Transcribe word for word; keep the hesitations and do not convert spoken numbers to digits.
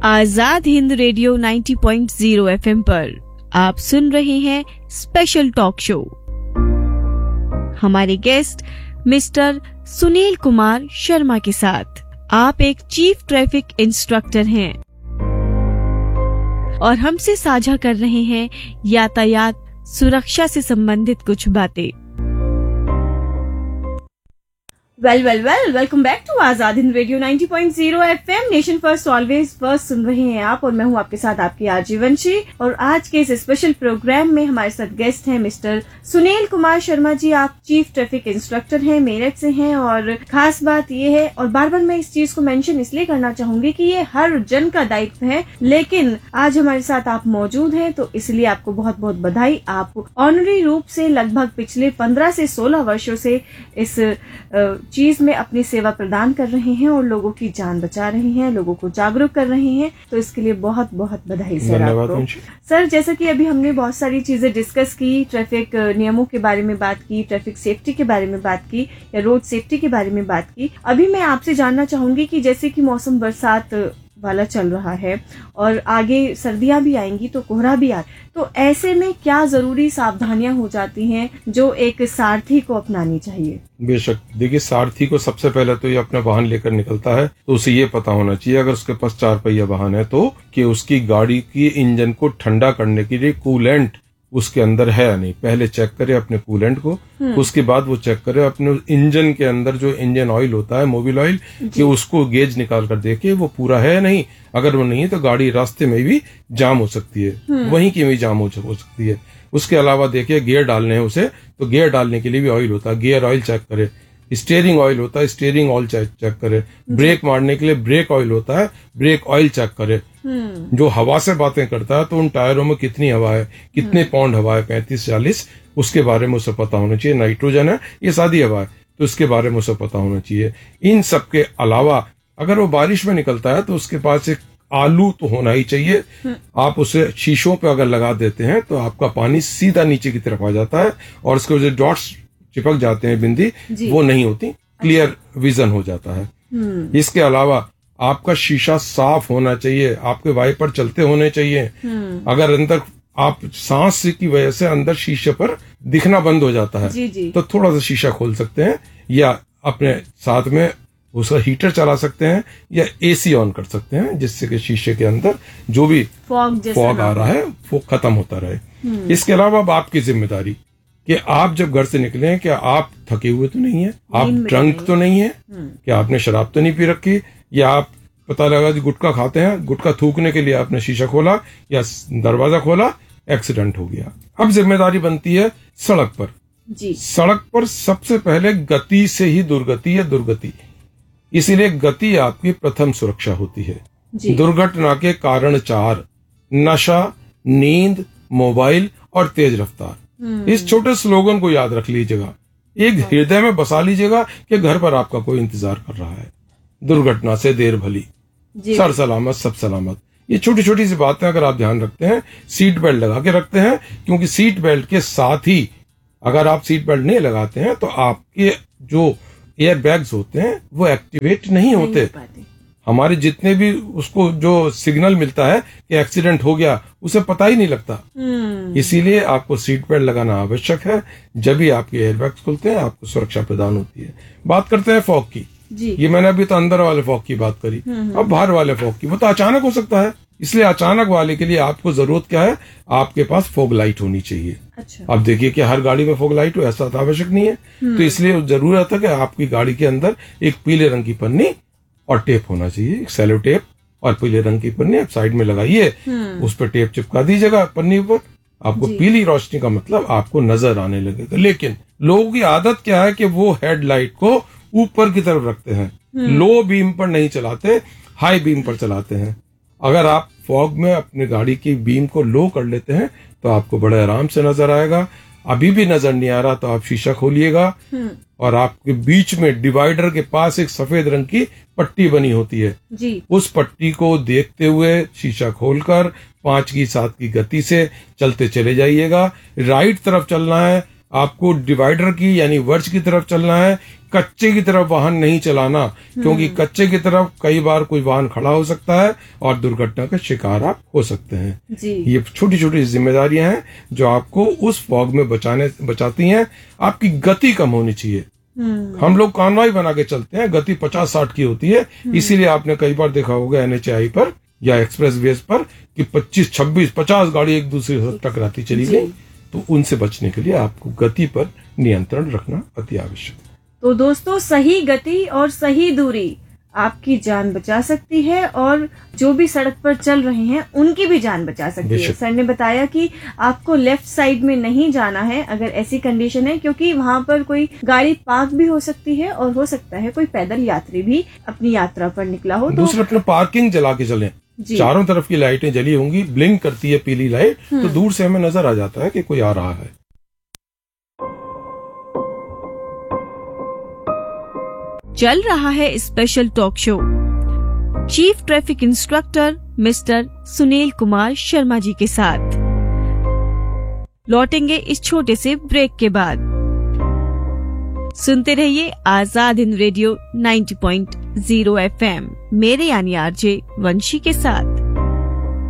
Azad Hind radio नब्बे point zero FM पर आप सुन रहे हैं स्पेशल टॉक शो। हमारे गेस्ट मिस्टर सुनील कुमार शर्मा के साथ। आप एक चीफ ट्रैफिक इंस्ट्रक्टर हैं और हमसे साझा कर रहे हैं यातायात सुरक्षा से संबंधित कुछ बातें। Well well well welcome back to Azad Hind radio नब्बे point zero FM. Nation first always first सुन रहे हैं आप और मैं हूं आपके साथ आपकी आरजे वंशी। और आज के इस स्पेशल प्रोग्राम में हमारे साथ गेस्ट हैं मिस्टर सुनील कुमार शर्मा जी। आप चीफ ट्रैफिक इंस्ट्रक्टर हैं, मेरठ से हैं। और खास बात ये है, और बार बार मैं इस चीज को मेंशन इसलिए करना चाहूंगी कि ये हर जन का दायित्व है, लेकिन आज हमारे साथ आप मौजूद हैं तो इसलिए आपको बहुत बहुत बधाई। आप ऑनरी रूप से लगभग पिछले पंद्रह से सोलह वर्षों से इस चीज में अपनी सेवा प्रदान कर रहे हैं और लोगों की जान बचा रहे हैं, लोगों को जागरूक कर रहे हैं, तो इसके लिए बहुत बहुत बधाई सर आपको। सर, जैसा कि अभी हमने बहुत सारी चीजें डिस्कस की, ट्रैफिक नियमों के बारे में बात की, ट्रैफिक सेफ्टी के बारे में बात की या रोड सेफ्टी के बारे में बात की। अभी मैं आपसे जानना चाहूंगी कि जैसे कि मौसम बरसात वाला चल रहा है और आगे सर्दियां भी आएंगी तो कोहरा भी आ, तो ऐसे में क्या जरूरी सावधानियां हो जाती हैं जो एक सारथी को अपनानी चाहिए? बेशक, देखिए, सारथी को सबसे पहले तो ये अपना वाहन लेकर निकलता है तो उसे ये पता होना चाहिए, अगर उसके पास चार पहिया वाहन है तो, कि उसकी गाड़ी की इंजन को ठंडा करने के लिए कूलेंट उसके अंदर है या नहीं। पहले चेक करे अपने कूलेंट को, उसके बाद वो चेक करे अपने इंजन के अंदर जो इंजन ऑयल होता है, मोबिल ऑयल, कि उसको गेज निकाल कर देखे वो पूरा है या नहीं। अगर वो नहीं है तो गाड़ी रास्ते में भी जाम हो सकती है, वहीं की भी जाम हो सकती है। उसके अलावा देखिए, गियर डालने हैं उसे तो गियर डालने के लिए भी ऑयल होता है, गियर ऑयल चेक करे। स्टीयरिंग ऑयल होता है, स्टीयरिंग ऑयल चेक करे। ब्रेक मारने के लिए ब्रेक ऑयल होता है, ब्रेक ऑयल चेक करे। जो हवा से बातें करता है तो उन टायरों में कितनी हवा है, कितने पाउंड हवा है, पैंतीस चालीस, उसके बारे में उसे पता होना चाहिए। नाइट्रोजन है, ये सादी हवा है, तो उसके बारे में उसे पता होना चाहिए। इन सब के अलावा अगर वो बारिश में निकलता है तो उसके पास एक आलू तो होना ही चाहिए। आप उसे शीशों पे अगर लगा देते हैं तो आपका पानी सीधा नीचे की तरफ आ जाता है और उसके जो डॉट्स चिपक जाते हैं, बिंदी, वो नहीं होती, क्लियर विजन हो जाता है। इसके अलावा आपका शीशा साफ होना चाहिए, आपके वाइपर चलते होने चाहिए। अगर अंदर आप सांस की वजह से अंदर शीशे पर दिखना बंद हो जाता है जी जी। तो थोड़ा सा शीशा खोल सकते हैं या अपने साथ में उसका हीटर चला सकते हैं या एसी ऑन कर सकते हैं, जिससे कि शीशे के अंदर जो भी फॉग फॉग आ रहा है वो खत्म होता रहे। इसके अलावा अब आपकी जिम्मेदारी कि आप जब घर से निकले हैं, क्या आप थके हुए तो नहीं है, आप ड्रंक तो नहीं है, क्या आपने शराब तो नहीं पी रखी, या आप पता लगा कि गुटखा खाते हैं, गुटखा थूकने के लिए आपने शीशा खोला या दरवाजा खोला, एक्सीडेंट हो गया। अब जिम्मेदारी बनती है सड़क पर जी। सड़क पर सबसे पहले गति से ही दुर्गति है दुर्गति, इसीलिए गति आपकी प्रथम सुरक्षा होती है। दुर्घटना के कारण चार: नशा, नींद, मोबाइल और तेज रफ्तार। इस छोटे स्लोगन को याद रख लीजिएगा, एक हृदय में बसा लीजिएगा कि घर पर आपका कोई इंतजार कर रहा है। दुर्घटना से देर भली, सर सलामत सब सलामत। ये छोटी छोटी सी बातें अगर आप ध्यान रखते हैं, सीट बेल्ट लगा के रखते हैं, क्योंकि सीट बेल्ट के साथ ही अगर आप सीट बेल्ट नहीं लगाते हैं तो आपके जो एयर बैग्स होते हैं वो एक्टिवेट नहीं होते। हमारे जितने भी उसको जो सिग्नल मिलता है कि एक्सीडेंट हो गया, उसे पता ही नहीं लगता। इसीलिए आपको सीट बेल्ट लगाना आवश्यक है। जब भी आपके एयर बैग्स खुलते हैं आपको सुरक्षा प्रदान होती है। बात करते हैं फॉग की जी। ये मैंने अभी तो अंदर वाले फॉग की बात करी, अब बाहर वाले फॉग की। वो तो अचानक हो सकता है, इसलिए अचानक वाले के लिए आपको जरूरत क्या है, आपके पास फॉग लाइट होनी चाहिए। अच्छा। अब देखिए कि हर गाड़ी में फॉग लाइट हो ऐसा तो आवश्यक नहीं है, तो इसलिए जरूरत है कि आपकी गाड़ी के अंदर एक पीले रंग की पन्नी और टेप होना चाहिए, एक सेलो टेप और पीले रंग की पन्नी आप साइड में लगाइए, उस पर टेप चिपका दीजिएगा पन्नी पर। आपको पीली रोशनी का मतलब आपको नजर आने लगेगा। लेकिन लोगों की आदत क्या है कि वो हेडलाइट को ऊपर की तरफ रखते हैं, लो बीम पर नहीं चलाते, हाई बीम पर चलाते हैं। अगर आप फॉग में अपनी गाड़ी की बीम को लो कर लेते हैं तो आपको बड़े आराम से नजर आएगा। अभी भी नजर नहीं आ रहा तो आप शीशा खोलिएगा और आपके बीच में डिवाइडर के पास एक सफेद रंग की पट्टी बनी होती है जी। उस पट्टी को देखते हुए शीशा खोलकर पांच की सात की गति से चलते चले जाइएगा। राइट तरफ चलना है आपको, डिवाइडर की यानी वर्च की तरफ चलना है, कच्चे की तरफ वाहन नहीं चलाना, क्योंकि कच्चे की तरफ कई बार कोई वाहन खड़ा हो सकता है और दुर्घटना का शिकार आप हो सकते हैं। जी। ये छोटी छोटी जिम्मेदारियां हैं जो आपको उस फॉग में बचाने बचाती हैं। आपकी गति कम होनी चाहिए। हम लोग कानवाई बना के चलते हैं, गति पचास साठ की होती है, इसीलिए आपने कई बार देखा होगा एनएचआई पर या एक्सप्रेस वेज पर कि पच्चीस छब्बीस पचास गाड़ी एक दूसरे से टकराती चली गई। तो उनसे बचने के लिए आपको गति पर नियंत्रण रखना अति आवश्यक है। तो दोस्तों, सही गति और सही दूरी आपकी जान बचा सकती है और जो भी सड़क पर चल रहे हैं उनकी भी जान बचा सकती है। सर ने बताया कि आपको लेफ्ट साइड में नहीं जाना है अगर ऐसी कंडीशन है, क्योंकि वहां पर कोई गाड़ी पार्क भी हो सकती है और हो सकता है कोई पैदल यात्री भी अपनी यात्रा पर निकला हो। तो दूसरा, अपना पार्किंग जला के चलें। चारों तरफ की लाइटें जली होंगी, ब्लिंक करती है पीली लाइट, तो दूर से हमें नजर आ जाता है कि कोई आ रहा है। चल रहा है special talk show chief traffic instructor mister Sunil Kumar Sharma ji के साथ। लौटेंगे इस छोटे से ब्रेक के बाद। सुनते रहिए आजाद हिंद रेडियो नब्बे पॉइंट ज़ीरो एफएम, मेरे यानी आरजे वंशी के साथ।